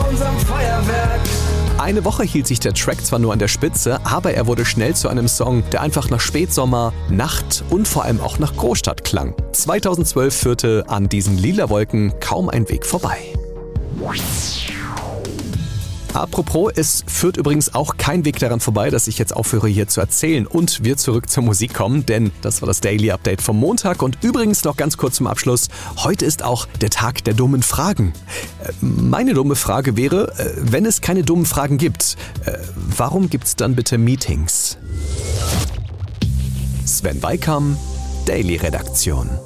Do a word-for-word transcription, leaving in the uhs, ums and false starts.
unserem Feuerwerk. Eine Woche hielt sich der Track zwar nur an der Spitze, aber er wurde schnell zu einem Song, der einfach nach Spätsommer, Nacht und vor allem auch nach Großstadt klang. zweitausendzwölf führte an diesen lila Wolken kaum ein Weg vorbei. Apropos, es führt übrigens auch kein Weg daran vorbei, dass ich jetzt aufhöre hier zu erzählen und wir zurück zur Musik kommen, denn das war das Daily Update vom Montag und übrigens noch ganz kurz zum Abschluss, heute ist auch der Tag der dummen Fragen. Meine dumme Frage wäre, wenn es keine dummen Fragen gibt, warum gibt's dann bitte Meetings? Sven Weikam, Daily Redaktion.